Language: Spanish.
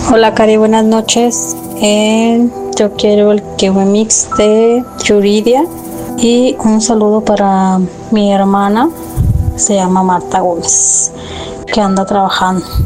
Hola, Cari, buenas noches. Yo quiero el kiwi mix de Yuridia y un saludo para mi hermana, se llama Marta Gómez, que anda trabajando.